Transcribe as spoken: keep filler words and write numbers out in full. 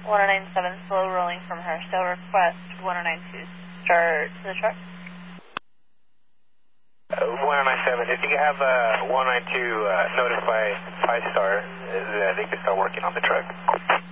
one oh nine seven, slow rolling from her. So request one oh nine two, start to the truck. Uh, one oh nine seven, if you could have uh, one nine two uh, notify five star, uh, they could start working on the truck.